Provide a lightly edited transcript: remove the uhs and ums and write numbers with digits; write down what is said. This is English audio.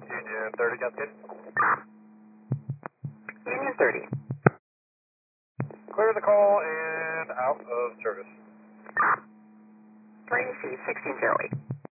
Union 30, Cascade. Union 30. Clear the call and out of service. Lane C 1608.